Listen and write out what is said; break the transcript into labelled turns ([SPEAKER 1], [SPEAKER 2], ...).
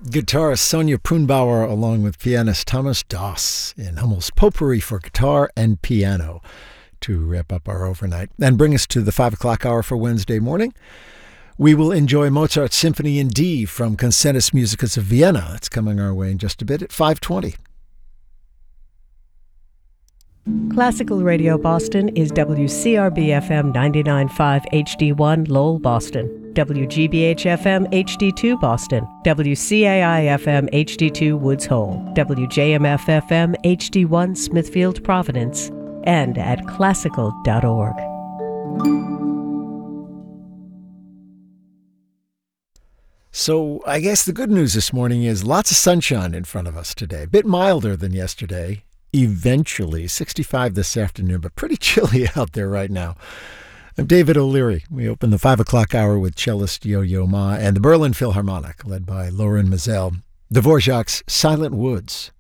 [SPEAKER 1] Guitarist Sonia Prunbauer along with pianist Thomas Doss in Hummel's Potpourri for guitar and piano to wrap up our overnight and bring us to the 5 o'clock hour for Wednesday morning. We will enjoy Mozart's Symphony in D from Concertus Musicus of Vienna. That's coming our way in just a bit at 5:20.
[SPEAKER 2] Classical Radio Boston is WCRB-FM 99.5 HD1 Lowell, Boston, WGBH-FM HD2 Boston, WCAI-FM HD2 Woods Hole, WJMF-FM HD1 Smithfield, Providence, and at classical.org.
[SPEAKER 1] So I guess the good news this morning is lots of sunshine in front of us today. A bit milder than yesterday. Eventually, 65 this afternoon, but pretty chilly out there right now. I'm David O'Leary. We open the 5 o'clock hour with cellist Yo-Yo Ma and the Berlin Philharmonic, led by Loren Maazel. Dvorak's Silent Woods.